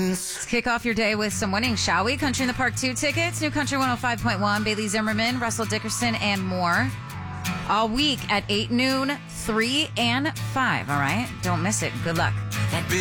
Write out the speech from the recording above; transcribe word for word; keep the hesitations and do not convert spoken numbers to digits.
Let's kick off your day with some winning, shall we? Country in the Park two tickets, New Country one oh five point one, Bailey Zimmerman, Russell Dickerson, and more. All week at eight noon, three, and five, all right? Don't miss it. Good luck.